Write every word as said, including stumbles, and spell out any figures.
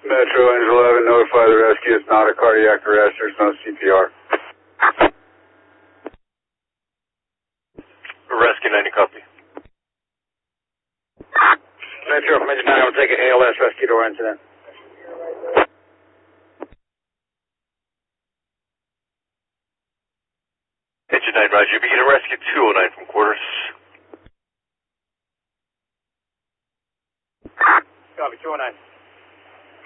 Metro Engine eleven, notify the rescue. It's not a cardiac arrest. There's no C P R. Rescue ninety, copy. Metro from Engine nine, I'm going to take an A L S rescue door incident. Engine nine, roger. Begin a rescue two oh nine from quarters. Copy, two oh nine.